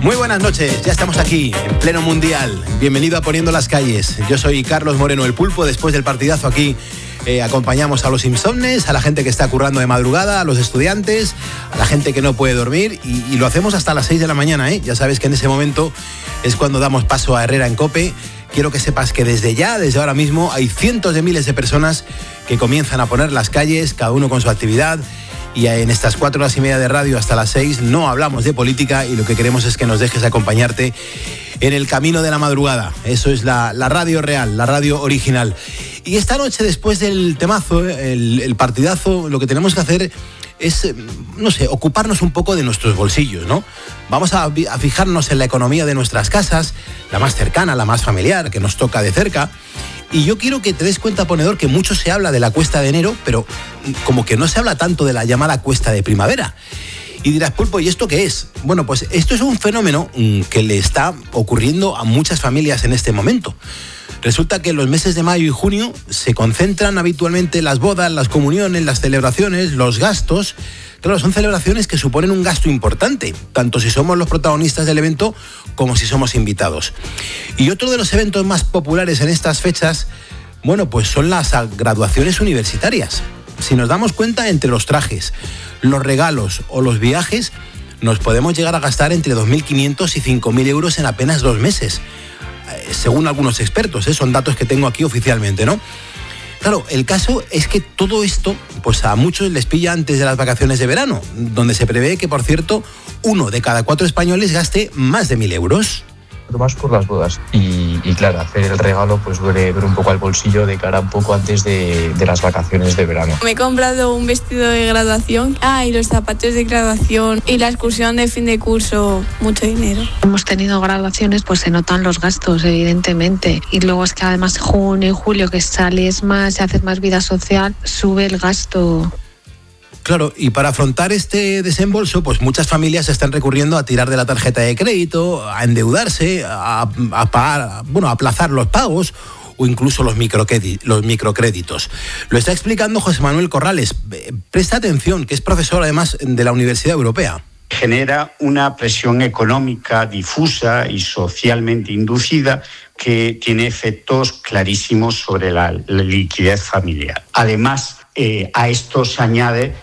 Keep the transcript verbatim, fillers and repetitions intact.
Muy buenas noches, ya estamos aquí, en pleno mundial. Bienvenido a Poniendo las Calles. Yo soy Carlos Moreno, el Pulpo. Después del partidazo aquí eh, acompañamos a los insomnes, a la gente que está currando de madrugada, a los estudiantes, a la gente que no puede dormir y, y lo hacemos hasta las seis de la mañana, ¿eh? Ya sabes que en ese momento es cuando damos paso a Herrera en COPE. Quiero que sepas que desde ya, desde ahora mismo, hay cientos de miles de personas que comienzan a poner las calles, cada uno con su actividad. Y en estas cuatro horas y media de radio hasta las seis no hablamos de política y lo que queremos es que nos dejes acompañarte en el camino de la madrugada. Eso es la, la radio real, la radio original. Y esta noche, después del temazo, el, el partidazo, lo que tenemos que hacer es, no sé, ocuparnos un poco de nuestros bolsillos, ¿no? Vamos a, a fijarnos en la economía de nuestras casas, la más cercana, la más familiar, que nos toca de cerca. Y yo quiero que te des cuenta, ponedor, que mucho se habla de la cuesta de enero, pero como que no se habla tanto de la llamada cuesta de primavera. Y dirás, Pulpo, ¿y esto qué es? Bueno, pues esto es un fenómeno que le está ocurriendo a muchas familias en este momento. Resulta que en los meses de mayo y junio se concentran habitualmente las bodas, las comuniones, las celebraciones, los gastos. Claro, son celebraciones que suponen un gasto importante, tanto si somos los protagonistas del evento como si somos invitados. Y otro de los eventos más populares en estas fechas, bueno, pues son las graduaciones universitarias. Si nos damos cuenta, entre los trajes, los regalos o los viajes, nos podemos llegar a gastar entre dos mil quinientos y cinco mil euros en apenas dos meses. Según algunos expertos, ¿eh? Son datos que tengo aquí oficialmente, ¿no? Claro, el caso es que todo esto, pues a muchos les pilla antes de las vacaciones de verano, donde se prevé que, por cierto, uno de cada cuatro españoles gaste más de mil euros. Más por las bodas y, y claro, hacer el regalo pues duele ver un poco al bolsillo de cara un poco antes de, de las vacaciones de verano. Me he comprado un vestido de graduación, ah, y los zapatos de graduación y la excursión de fin de curso, mucho dinero. Hemos tenido graduaciones, pues se notan los gastos, evidentemente, y luego es que además junio y julio que sales más y haces más vida social, sube el gasto. Claro, y para afrontar este desembolso, pues muchas familias están recurriendo a tirar de la tarjeta de crédito, a endeudarse, a, a pagar, bueno, a aplazar los pagos o incluso los microcréditos, los microcréditos. Lo está explicando José Manuel Corrales. Presta atención, que es profesor además de la Universidad Europea. Genera una presión económica difusa y socialmente inducida que tiene efectos clarísimos sobre la, la liquidez familiar. Además, eh, a esto se añade